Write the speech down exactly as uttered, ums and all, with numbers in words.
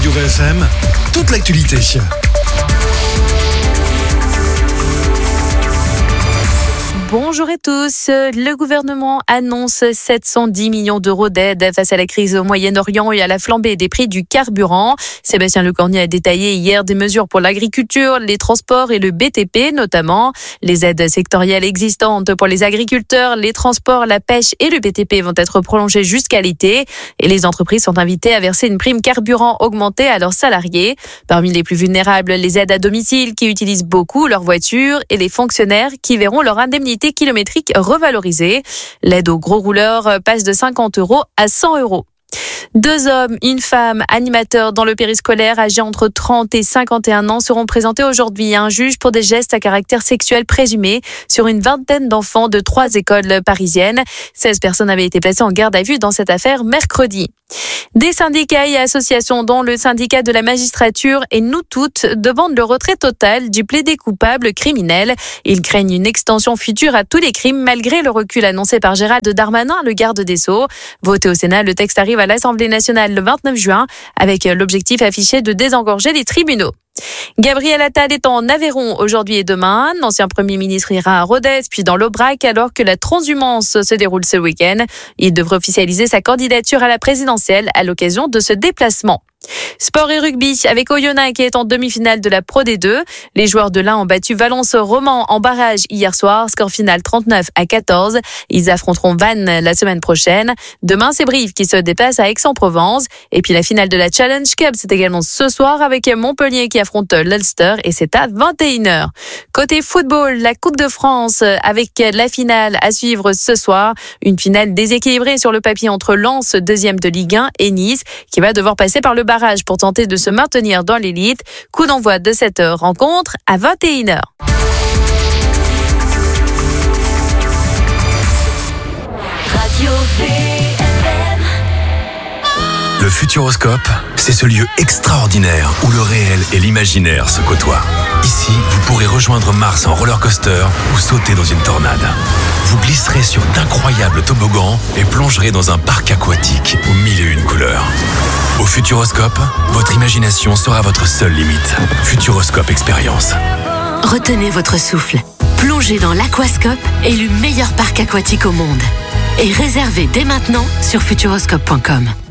Radio V F M, toute l'actualité. Bonjour à tous. Le gouvernement annonce sept cent dix millions d'euros d'aide face à la crise au Moyen-Orient et à la flambée des prix du carburant. Sébastien Lecornu a détaillé hier des mesures pour l'agriculture, les transports et le B T P notamment. Les aides sectorielles existantes pour les agriculteurs, les transports, la pêche et le B T P vont être prolongées jusqu'à l'été. Et les entreprises sont invitées à verser une prime carburant augmentée à leurs salariés. Parmi les plus vulnérables, les aides à domicile qui utilisent beaucoup leur voiture et les fonctionnaires qui verront leur indemnité kilométrique revalorisée. L'aide aux gros rouleurs passe de cinquante euros à cent euros. Deux hommes, une femme, animateurs dans le périscolaire âgés entre trente et cinquante et un ans seront présentés aujourd'hui à un juge pour des gestes à caractère sexuel présumés sur une vingtaine d'enfants de trois écoles parisiennes. seize personnes avaient été placées en garde à vue dans cette affaire mercredi. Des syndicats et associations dont le syndicat de la magistrature et Nous Toutes demandent le retrait total du plaidé coupable criminel. Ils craignent une extension future à tous les crimes malgré le recul annoncé par Gérald Darmanin, le garde des Sceaux. Voté au Sénat, le texte arrive à l'Assemblée nationale le vingt-neuf juin avec l'objectif affiché de désengorger les tribunaux. Gabriel Attal est en Aveyron aujourd'hui et demain. L'ancien Premier ministre ira à Rodez puis dans l'Aubrac alors que la transhumance se déroule ce week-end. Il devrait officialiser sa candidature à la présidentielle à l'occasion de ce déplacement. Sport et rugby avec Oyonnax qui est en demi-finale de la Pro D deux. Les joueurs de l'Ain ont battu Valence-Roman en barrage hier soir, score final trente-neuf à quatorze. Ils affronteront Vannes la semaine prochaine. Demain, c'est Brive qui se déplace à Aix-en-Provence. Et puis la finale de la Challenge Cup, c'est également ce soir avec Montpellier qui affronte l'Ulster et c'est à vingt et une heures. Côté football, la Coupe de France avec la finale à suivre ce soir. Une finale déséquilibrée sur le papier entre Lens, deuxième de Ligue un, et Nice qui va devoir passer par le barrage pour tenter de se maintenir dans l'élite. Coup d'envoi de cette rencontre à vingt et une heures. Radio V F M. Le Futuroscope, c'est ce lieu extraordinaire où le réel et l'imaginaire se côtoient. Ici, vous pourrez rejoindre Mars en roller coaster ou sauter dans une tornade. Vous glisserez sur d'incroyables toboggans et plongerez dans un parc aquatique aux mille et une couleurs. Au Futuroscope, votre imagination sera votre seule limite. Futuroscope Expérience. Retenez votre souffle. Plongez dans l'Aquascope, élu meilleur parc aquatique au monde. Et réservez dès maintenant sur futuroscope point com.